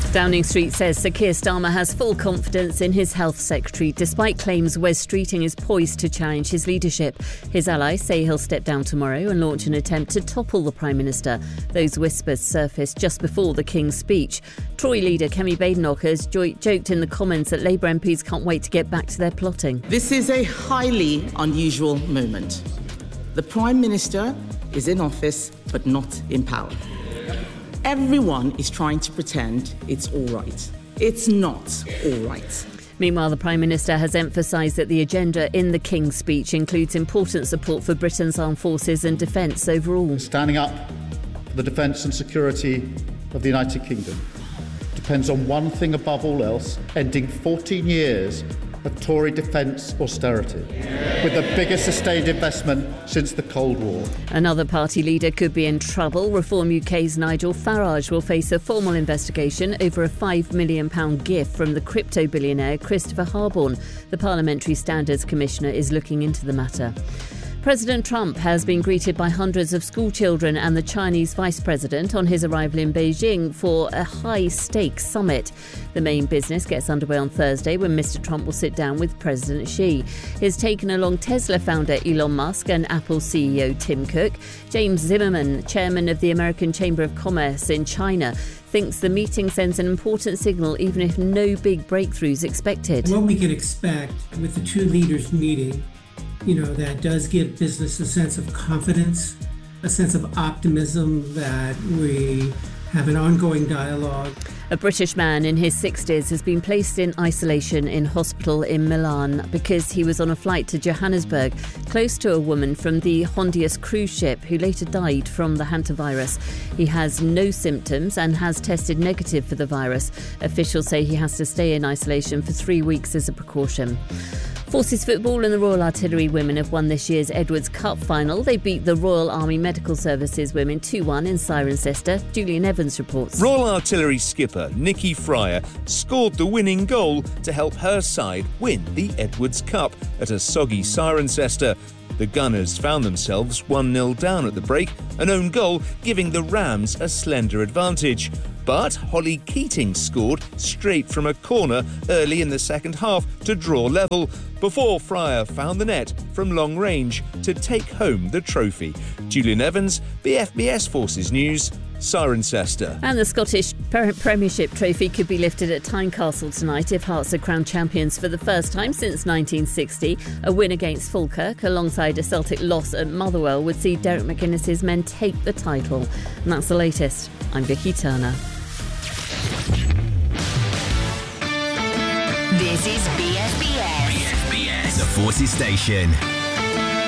Downing Street says Sir Keir Starmer has full confidence in his health secretary, despite claims Wes Streeting is poised to challenge his leadership. His allies say he'll step down tomorrow and launch an attempt to topple the Prime Minister. Those whispers surfaced just before the King's speech. Tory leader Kemi Badenoch has joked in the Commons that Labour MPs can't wait to get back to their plotting. This is a highly unusual moment. The Prime Minister is in office, but not in power. Everyone is trying to pretend it's all right. It's not all right. Meanwhile, the Prime Minister has emphasised that the agenda in the King's speech includes important support for Britain's armed forces and defence overall. Standing up for the defence and security of the United Kingdom depends on one thing above all else: ending 14 years of Tory defence austerity, with the biggest sustained investment since the Cold War. Another party leader could be in trouble. Reform UK's Nigel Farage will face a formal investigation over a £5 million gift from the crypto billionaire Christopher Harborne. The Parliamentary Standards Commissioner is looking into the matter. President Trump has been greeted by hundreds of school children and the Chinese vice president on his arrival in Beijing for a high-stakes summit. The main business gets underway on Thursday when Mr. Trump will sit down with President Xi. He's taken along Tesla founder Elon Musk and Apple CEO Tim Cook. James Zimmerman, chairman of the American Chamber of Commerce in China, thinks the meeting sends an important signal even if no big breakthroughs expected. What we can expect with the two leaders meeting, that does give business a sense of confidence, a sense of optimism that we have an ongoing dialogue. A British man in his 60s has been placed in isolation in hospital in Milan because he was on a flight to Johannesburg, close to a woman from the Hondius cruise ship who later died from the hantavirus. He has no symptoms and has tested negative for the virus. Officials say he has to stay in isolation for 3 weeks as a precaution. Forces Football and the Royal Artillery women have won this year's Edwards Cup final. They beat the Royal Army Medical Services women 2-1 in Cirencester. Julian Evans reports. Royal Artillery skipper Nikki Fryer scored the winning goal to help her side win the Edwards Cup at a soggy Cirencester. The Gunners found themselves 1-0 down at the break, an own goal giving the Rams a slender advantage. But Holly Keating scored straight from a corner early in the second half to draw level, before Fryer found the net from long range to take home the trophy. Julian Evans, BFBS Forces News, Cirencester. And the Scottish Premiership trophy could be lifted at Tynecastle tonight if Hearts are crowned champions for the first time since 1960. A win against Falkirk alongside a Celtic loss at Motherwell would see Derek McGuinness's men take the title. And that's the latest. I'm Vicky Turner. This is BFBS. BFBS, the Forces Station.